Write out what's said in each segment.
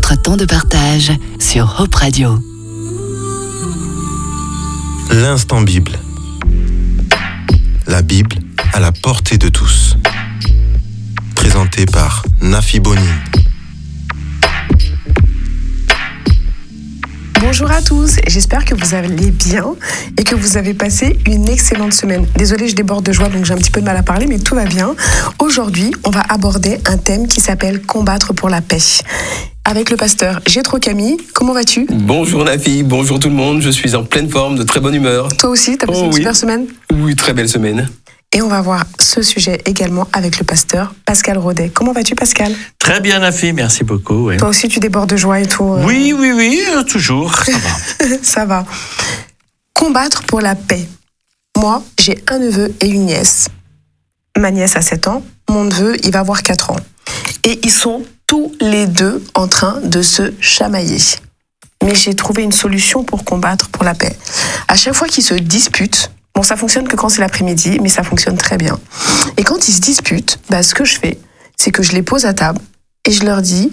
votre temps de partage sur Hope Radio. L'instant Bible. La Bible à la portée de tous. Présenté par Nafi Bonine. Bonjour à tous, j'espère que vous allez bien et que vous avez passé une excellente semaine. Désolée, je déborde de joie, donc j'ai un petit peu de mal à parler, mais tout va bien. Aujourd'hui, on va aborder un thème qui s'appelle « Combattre pour la paix ». Avec le pasteur Jétro Camille, comment vas-tu ? Bonjour Nafi, bonjour tout le monde, je suis en pleine forme, de très bonne humeur. Toi aussi, t'as passé une super semaine ? Oui, très belle semaine. Et on va voir ce sujet également avec le pasteur Pascal Rodet. Comment vas-tu, Pascal ? Très bien, Nafi, merci beaucoup. Oui. Toi aussi, tu débordes de joie et tout Oui, toujours, ça va. Ça va. Combattre pour la paix. Moi, j'ai un neveu et une nièce. Ma nièce a 7 ans, mon neveu, il va avoir 4 ans. Et ils sont tous les deux en train de se chamailler. Mais j'ai trouvé une solution pour combattre pour la paix. À chaque fois qu'ils se disputent, bon, ça fonctionne que quand c'est l'après-midi, mais ça fonctionne très bien. Et quand ils se disputent, ce que je fais, c'est que je les pose à table et je leur dis,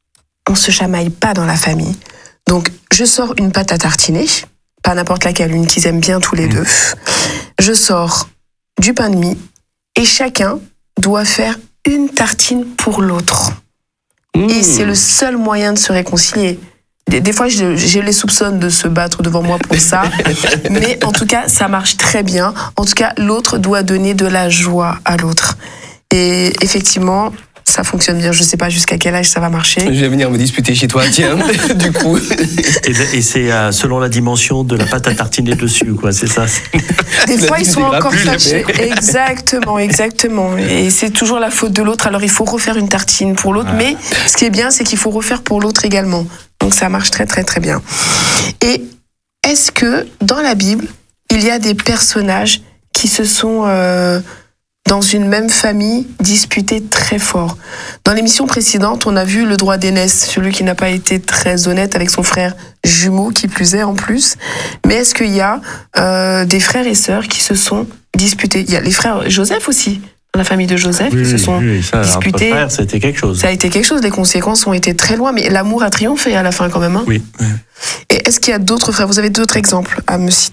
on se chamaille pas dans la famille. Donc, je sors une pâte à tartiner, pas n'importe laquelle, une qu'ils aiment bien tous les deux. Je sors du pain de mie et chacun doit faire une tartine pour l'autre. Et c'est le seul moyen de se réconcilier. Des fois, je les soupçonne de se battre devant moi pour ça. Mais en tout cas, ça marche très bien. En tout cas, l'autre doit donner de la joie à l'autre. Et effectivement, ça fonctionne bien. Je ne sais pas jusqu'à quel âge ça va marcher. Je vais venir me disputer chez toi, tiens, du coup. Et c'est selon la dimension de la pâte à tartiner dessus, quoi, c'est ça. Des fois, ils sont encore fâchés. Exactement. Et c'est toujours la faute de l'autre. Alors, il faut refaire une tartine pour l'autre. Mais ce qui est bien, c'est qu'il faut refaire pour l'autre également. Donc, ça marche très, très, très bien. Et est-ce que, dans la Bible, il y a des personnages qui se sont, dans une même famille, disputés très fort ? Dans l'émission précédente, on a vu le droit d'aînesse, celui qui n'a pas été très honnête avec son frère jumeau, qui plus est en plus. Mais est-ce qu'il y a des frères et sœurs qui se sont disputés ? Il y a les frères Joseph aussi, dans la famille de Joseph, qui se sont disputés. Entre frères, c'était quelque chose. Ça a été quelque chose, les conséquences ont été très loin, mais l'amour a triomphé à la fin quand même. Hein ? Oui. Et est-ce qu'il y a d'autres frères ? Vous avez d'autres exemples à me citer ?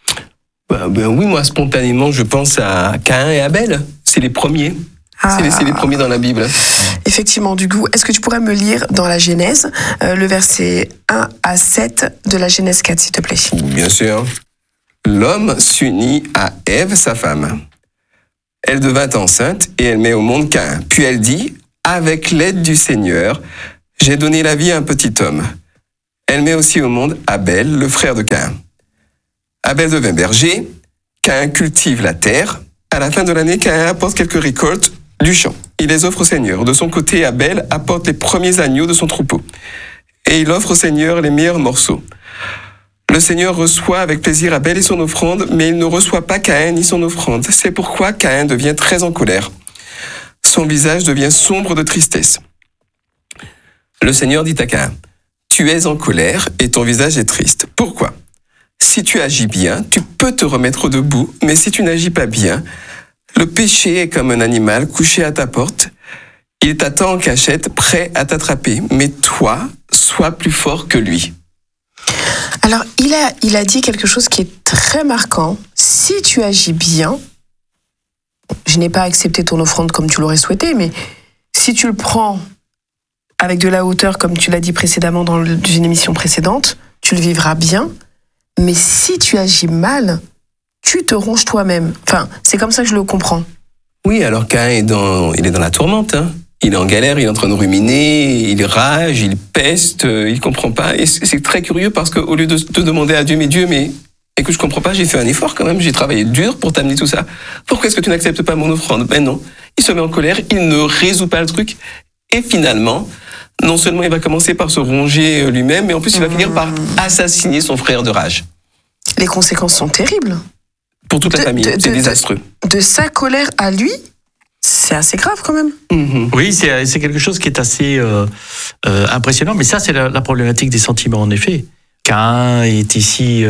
Oui, moi, spontanément, je pense à Caïn et Abel. C'est les premiers. C'est les premiers dans la Bible. Effectivement, du coup, est-ce que tu pourrais me lire dans la Genèse, le verset 1 à 7 de la Genèse 4, s'il te plaît ? Bien sûr. L'homme s'unit à Ève, sa femme. Elle devint enceinte et elle met au monde Caïn. Puis elle dit, avec l'aide du Seigneur, j'ai donné la vie à un petit homme. Elle met aussi au monde Abel, le frère de Caïn. Abel devint berger, Caïn cultive la terre. À la fin de l'année, Caïn apporte quelques récoltes du champ. Il les offre au Seigneur. De son côté, Abel apporte les premiers agneaux de son troupeau. Et il offre au Seigneur les meilleurs morceaux. Le Seigneur reçoit avec plaisir Abel et son offrande, mais il ne reçoit pas Caïn ni son offrande. C'est pourquoi Caïn devient très en colère. Son visage devient sombre de tristesse. Le Seigneur dit à Caïn, « Tu es en colère et ton visage est triste. Pourquoi ? Si tu agis bien, tu peux te remettre debout, mais si tu n'agis pas bien, le péché est comme un animal couché à ta porte. Il t'attend en cachette, prêt à t'attraper, mais toi, sois plus fort que lui. » Alors, il a dit quelque chose qui est très marquant. Si tu agis bien, je n'ai pas accepté ton offrande comme tu l'aurais souhaité, mais si tu le prends avec de la hauteur, comme tu l'as dit précédemment dans une émission précédente, tu le vivras bien. Mais si tu agis mal, tu te ronges toi-même. Enfin, c'est comme ça que je le comprends. Oui, alors Caïn il est dans la tourmente. Hein. Il est en galère, il est en train de ruminer, il rage, il peste, il comprend pas. Et c'est très curieux parce qu'au lieu de demander à Dieu, mais Dieu, écoute, je comprends pas, j'ai fait un effort quand même, j'ai travaillé dur pour t'amener tout ça. Pourquoi est-ce que tu n'acceptes pas mon offrande ? Ben non. Il se met en colère, il ne résout pas le truc. Et finalement, non seulement il va commencer par se ronger lui-même, mais en plus il va finir par assassiner son frère de rage. Les conséquences sont terribles. Pour toute la famille, c'est désastreux. De sa colère à lui, c'est assez grave quand même. Mm-hmm. Oui, c'est quelque chose qui est assez impressionnant, mais ça c'est la problématique des sentiments en effet. Caïn est ici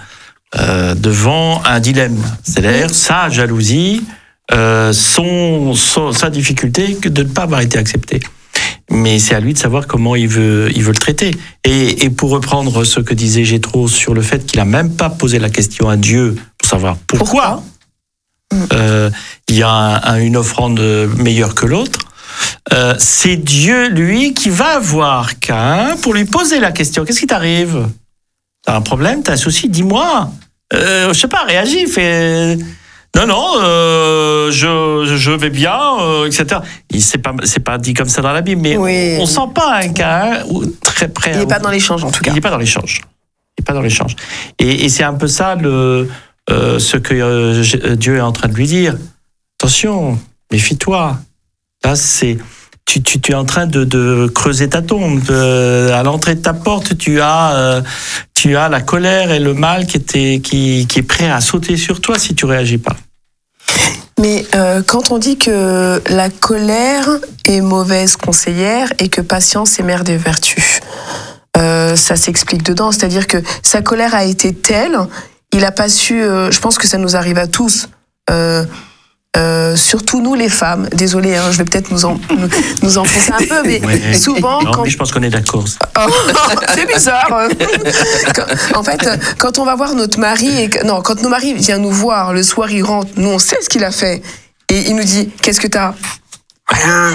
devant un dilemme, c'est-à-dire sa jalousie, sa difficulté de ne pas avoir été acceptée. Mais c'est à lui de savoir comment il veut le traiter. Et pour reprendre ce que disait Jétro sur le fait qu'il a même pas posé la question à Dieu pour savoir pourquoi il y a une offrande meilleure que l'autre, c'est Dieu, lui, qui va voir Caïn pour lui poser la question. Qu'est-ce qui t'arrive ? T'as un problème ? T'as un souci ? Dis-moi. Je sais pas, réagis, fais... Non, je vais bien, etc. C'est pas dit comme ça dans la Bible, mais on sent pas un Caïn très près. Il n'est pas dans l'échange, en tout cas. Il n'est pas dans l'échange. Et c'est un peu ça ce que Dieu est en train de lui dire. Attention, méfie-toi. Là, tu es en train de creuser ta tombe. À l'entrée de ta porte, tu as la colère et le mal qui est prêt à sauter sur toi si tu réagis pas. Mais quand on dit que la colère est mauvaise conseillère et que patience est mère des vertus, ça s'explique dedans. C'est-à-dire que sa colère a été telle, il n'a pas su... je pense que ça nous arrive à tous. Surtout nous les femmes, désolé, hein, je vais peut-être nous enfoncer un peu, mais souvent... Mais je pense qu'on est d'accord. C'est bizarre. En fait, quand on va voir notre mari, quand nos maris viennent nous voir, le soir il rentre, nous on sait ce qu'il a fait, et il nous dit, qu'est-ce que t'as ? Rien.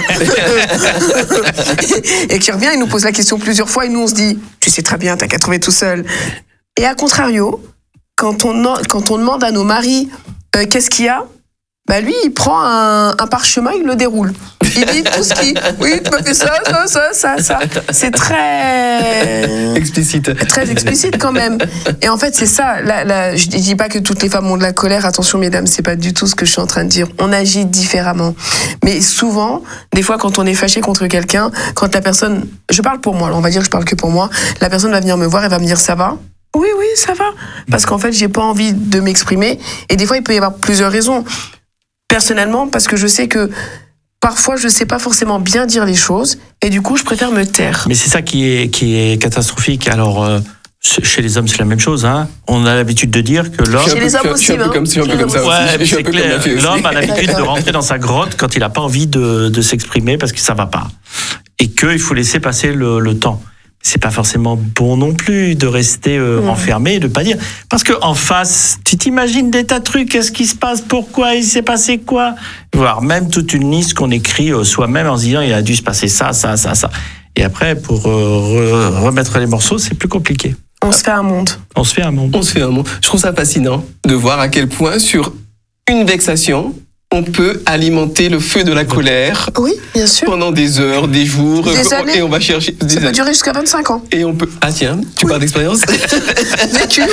Et qu'il revient, il nous pose la question plusieurs fois, et nous on se dit, tu sais très bien, t'as qu'à trouver tout seul. Et à contrario, quand on demande à nos maris, qu'est-ce qu'il y a ? Bah lui, il prend un parchemin, il le déroule. Il dit tout ce qui... Oui, tu m'as fait ça. C'est très... Explicite. Très explicite quand même. Et en fait, c'est ça. Là, je dis pas que toutes les femmes ont de la colère. Attention, mesdames, c'est pas du tout ce que je suis en train de dire. On agit différemment. Mais souvent, des fois, quand on est fâché contre quelqu'un, quand la personne... Je parle pour moi, on va dire que je parle que pour moi. La personne va venir me voir et va me dire « ça va ?» Oui, ça va. Parce qu'en fait, j'ai pas envie de m'exprimer. Et des fois, il peut y avoir plusieurs raisons. Personnellement, parce que je sais que parfois je sais pas forcément bien dire les choses et du coup je préfère me taire. Mais c'est ça qui est catastrophique. Alors chez les hommes c'est la même chose, hein. On a l'habitude de dire que l'homme... Chez les hommes aussi, je suis un peu comme ça aussi. Ouais, c'est clair. Aussi. L'homme a l'habitude de rentrer dans sa grotte quand il a pas envie de s'exprimer parce que ça va pas. Et qu'il faut laisser passer le temps. C'est pas forcément bon non plus de rester enfermé et de pas dire. Parce que en face, tu t'imagines des tas de trucs, qu'est-ce qui se passe, pourquoi, il s'est passé quoi, voire même toute une liste qu'on écrit soi-même en se disant il a dû se passer ça. Et après, pour remettre les morceaux, c'est plus compliqué. On se fait un monde. Je trouve ça fascinant de voir à quel point sur une vexation, on peut alimenter le feu de la colère. Oui, bien sûr. Pendant des heures, des jours. Des années. Et on va chercher... Ça peut durer jusqu'à 25 ans. Et on peut... Ah tiens, tu parles d'expérience. Vécu.